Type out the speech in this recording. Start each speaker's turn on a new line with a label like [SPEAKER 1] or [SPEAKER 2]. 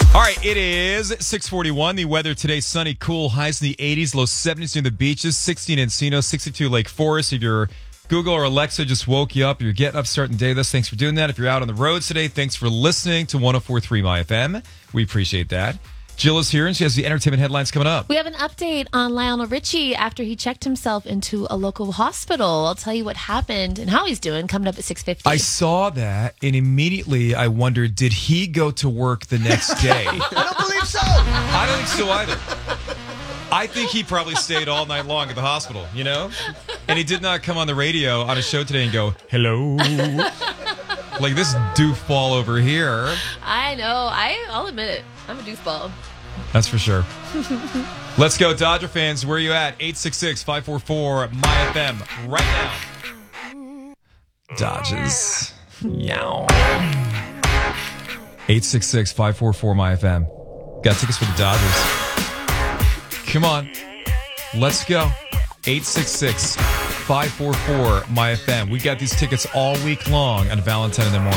[SPEAKER 1] All right, it is 6:41. The weather today, sunny, cool, highs in the 80s, low 70s near the beaches, 60 in Encino, 62 Lake Forest. If your Google or Alexa just woke you up, you're getting up, starting the day with us, thanks for doing that. If you're out on the roads today, thanks for listening to 104.3 My FM. We appreciate that. Jill is here, and she has the entertainment headlines coming up.
[SPEAKER 2] We have an update on Lionel Richie after he checked himself into a local hospital. I'll tell you what happened and how he's doing coming up at 6:50.
[SPEAKER 1] I saw that, and immediately I wondered, did he go to work the next day?
[SPEAKER 3] I don't believe so.
[SPEAKER 1] I don't think so either. I think he probably stayed all night long at the hospital, you know? And he did not come on the radio on a show today and go, hello. Like this doofball over here.
[SPEAKER 2] I know. I'll admit it. I'm a doofball.
[SPEAKER 1] That's for sure. Let's go, Dodger fans. Where are you at? 866-544-MyFM right now. Dodgers. Yow. 866-544-MyFM. Got tickets for the Dodgers. Come on. Let's go. 866-544-MyFM. We got these tickets all week long on Valentine's Day morning.